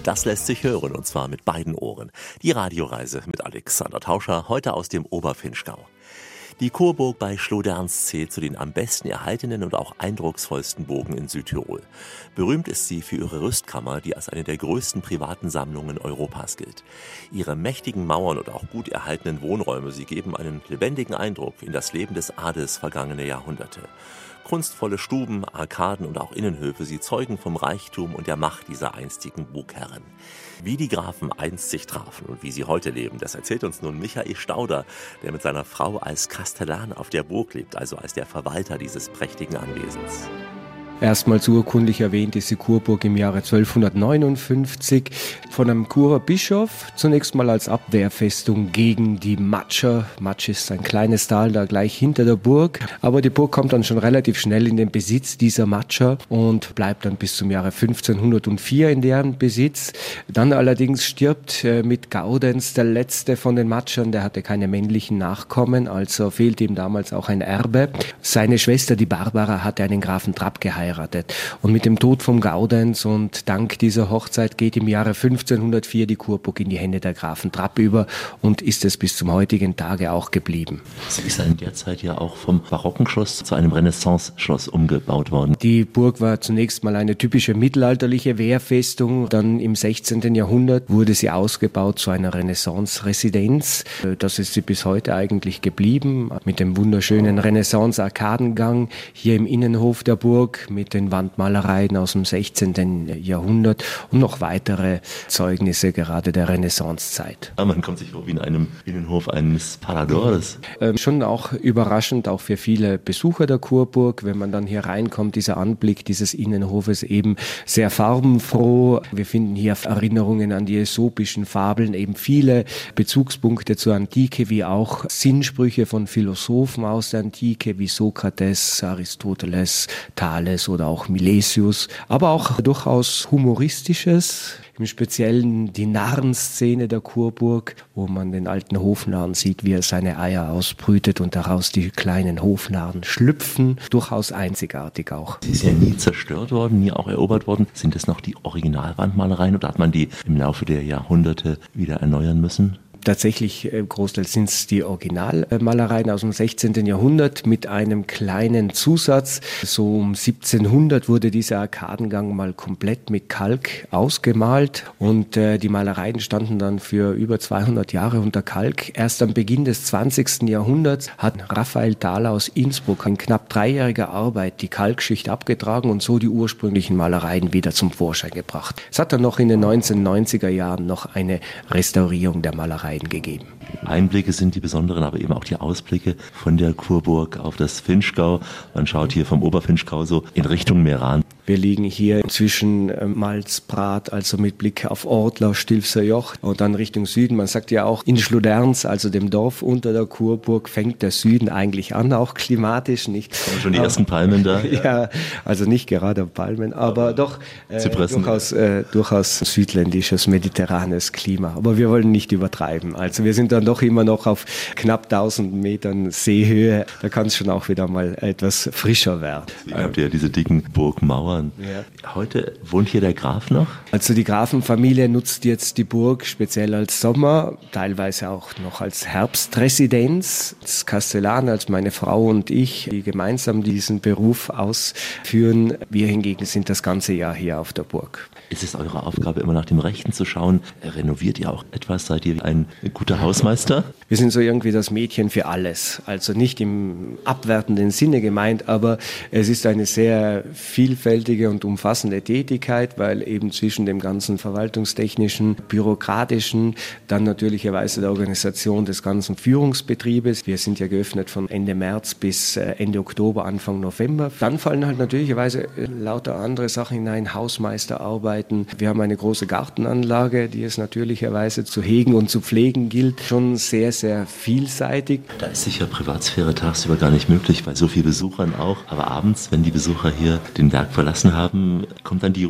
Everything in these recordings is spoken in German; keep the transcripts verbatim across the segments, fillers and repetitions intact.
Das lässt sich hören, und zwar mit beiden Ohren. Die Radioreise mit Alexander Tauscher, heute aus dem Oberfinchgau. Die Chorburg bei Schloderns zählt zu den am besten erhaltenen und auch eindrucksvollsten Burgen in Südtirol. Berühmt ist sie für ihre Rüstkammer, die als eine der größten privaten Sammlungen Europas gilt. Ihre mächtigen Mauern und auch gut erhaltenen Wohnräume, sie geben einen lebendigen Eindruck in das Leben des Adels vergangener Jahrhunderte. Kunstvolle Stuben, Arkaden und auch Innenhöfe, sie zeugen vom Reichtum und der Macht dieser einstigen Burgherren. Wie die Grafen einst sich trafen und wie sie heute leben, das erzählt uns nun Michael Stauder, der mit seiner Frau als Kastellan auf der Burg lebt, also als der Verwalter dieses prächtigen Anwesens. Erstmals urkundlich erwähnt ist die Chorburg im Jahre zwölfhundertneunundfünfzig von einem Churer Bischof, zunächst mal als Abwehrfestung gegen die Matscher. Matsch ist ein kleines Tal da gleich hinter der Burg, aber die Burg kommt dann schon relativ schnell in den Besitz dieser Matscher und bleibt dann bis zum Jahre fünfzehnhundertvier in deren Besitz. Dann allerdings stirbt mit Gaudenz der letzte von den Matschern, der hatte keine männlichen Nachkommen, also fehlt ihm damals auch ein Erbe. Seine Schwester, die Barbara, hatte einen Grafen Trapp geheiratet. Und mit dem Tod vom Gaudenz und dank dieser Hochzeit geht im Jahre fünfzehnhundertvier die Chorburg in die Hände der Grafen Trapp über und ist es bis zum heutigen Tage auch geblieben. Sie ist in der Zeit ja auch vom barocken Schloss zu einem Renaissance-Schloss umgebaut worden. Die Burg war zunächst mal eine typische mittelalterliche Wehrfestung. Dann im sechzehnten Jahrhundert wurde sie ausgebaut zu einer Renaissance-Residenz. Das ist sie bis heute eigentlich geblieben, mit dem wunderschönen Renaissance-Arkadengang hier im Innenhof der Burg, mit den Wandmalereien aus dem sechzehnten Jahrhundert und noch weitere Zeugnisse gerade der Renaissancezeit. Ja, man kommt sich vor wie in einem Innenhof eines Paradors. Ähm, schon auch überraschend, auch für viele Besucher der Chorburg, wenn man dann hier reinkommt, dieser Anblick dieses Innenhofes eben sehr farbenfroh. Wir finden hier Erinnerungen an die aesopischen Fabeln, eben viele Bezugspunkte zur Antike, wie auch Sinnsprüche von Philosophen aus der Antike, wie Sokrates, Aristoteles, Thales oder auch Milesius, aber auch durchaus Humoristisches, im Speziellen die Narrenszene der Chorburg, wo man den alten Hofnarren sieht, wie er seine Eier ausbrütet und daraus die kleinen Hofnarren schlüpfen, durchaus einzigartig auch. Sie ist ja nie zerstört worden, nie auch erobert worden. Sind es noch die Originalwandmalereien oder hat man die im Laufe der Jahrhunderte wieder erneuern müssen? Tatsächlich äh, großteils sind es die Originalmalereien aus dem sechzehnten Jahrhundert mit einem kleinen Zusatz. So um siebzehnhundert wurde dieser Arkadengang mal komplett mit Kalk ausgemalt und äh, die Malereien standen dann für über zweihundert Jahre unter Kalk. Erst am Beginn des zwanzigsten Jahrhunderts hat Raphael Thaler aus Innsbruck in knapp dreijähriger Arbeit die Kalkschicht abgetragen und so die ursprünglichen Malereien wieder zum Vorschein gebracht. Es hat dann noch in den neunzehnhundertneunziger Jahren noch eine Restaurierung der Malereien gegeben. Einblicke sind die besonderen, aber eben auch die Ausblicke von der Chorburg auf das Finchgau. Man schaut hier vom Oberfinchgau so in Richtung Meran. Wir liegen hier zwischen Malzbrat, also mit Blick auf Ortler, Stilfser Joch und dann Richtung Süden. Man sagt ja auch, in Schloderns, also dem Dorf unter der Chorburg, fängt der Süden eigentlich an, auch klimatisch nicht. Kommen schon die ersten Palmen da? Ja, also nicht gerade Palmen, aber, aber doch äh, durchaus, äh, durchaus südländisches, mediterranes Klima. Aber wir wollen nicht übertreiben. Also wir sind dann doch immer noch auf knapp tausend Metern Seehöhe. Da kann es schon auch wieder mal etwas frischer werden. Ihr habt ja diese dicken Burgmauern. Ja. Heute wohnt hier der Graf noch? Also die Grafenfamilie nutzt jetzt die Burg speziell als Sommer, teilweise auch noch als Herbstresidenz. Das Kastellan, als meine Frau und ich, die gemeinsam diesen Beruf ausführen. Wir hingegen sind das ganze Jahr hier auf der Burg. Ist es eure Aufgabe, immer nach dem Rechten zu schauen? Renoviert ihr auch etwas? Seid ihr ein guter Hausmeister? Wir sind so irgendwie das Mädchen für alles. Also nicht im abwertenden Sinne gemeint, aber es ist eine sehr vielfältige und umfassende Tätigkeit, weil eben zwischen dem ganzen verwaltungstechnischen, bürokratischen, dann natürlicherweise der Organisation des ganzen Führungsbetriebes. Wir sind ja geöffnet von Ende März bis Ende Oktober, Anfang November. Dann fallen halt natürlicherweise lauter andere Sachen hinein, Hausmeisterarbeit. Wir haben eine große Gartenanlage, die es natürlicherweise zu hegen und zu pflegen gilt. Schon sehr, sehr vielseitig. Da ist sicher Privatsphäre tagsüber gar nicht möglich, bei so vielen Besuchern auch. Aber abends, wenn die Besucher hier den Berg verlassen haben, kommt dann die Ruhe?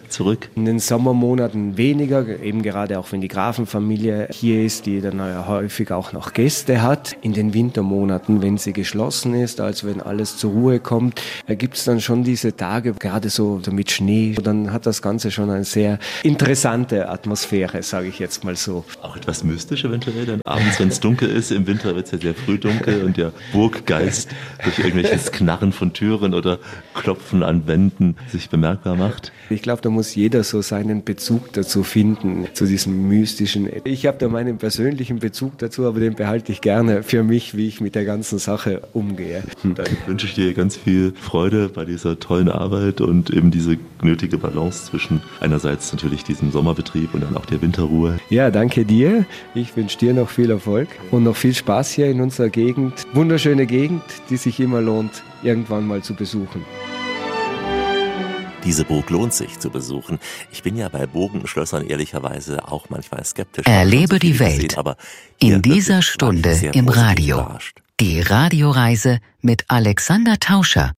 zurück? In den Sommermonaten weniger, eben gerade auch wenn die Grafenfamilie hier ist, die dann häufig auch noch Gäste hat. In den Wintermonaten, wenn sie geschlossen ist, also wenn alles zur Ruhe kommt, gibt es dann schon diese Tage, gerade so, so mit Schnee, dann hat das Ganze schon eine sehr interessante Atmosphäre, sage ich jetzt mal so. Auch etwas mystisch eventuell, denn abends, wenn es dunkel ist, im Winter wird es ja sehr früh dunkel und der Burggeist durch irgendwelches Knarren von Türen oder Klopfen an Wänden sich bemerkbar macht. Ich glaube, da muss jeder so seinen Bezug dazu finden, zu diesem Mystischen. Ich habe da meinen persönlichen Bezug dazu, aber den behalte ich gerne für mich, wie ich mit der ganzen Sache umgehe. Dann wünsche ich dir ganz viel Freude bei dieser tollen Arbeit und eben diese nötige Balance zwischen einerseits natürlich diesem Sommerbetrieb und dann auch der Winterruhe. Ja, danke dir. Ich wünsche dir noch viel Erfolg und noch viel Spaß hier in unserer Gegend. Wunderschöne Gegend, die sich immer lohnt, irgendwann mal zu besuchen. Diese Burg lohnt sich zu besuchen. Ich bin ja bei Burgenschlössern ehrlicherweise auch manchmal skeptisch. Erlebe die Welt gesehen, aber in dieser Stunde im Radio. Die Radioreise mit Alexander Tauscher.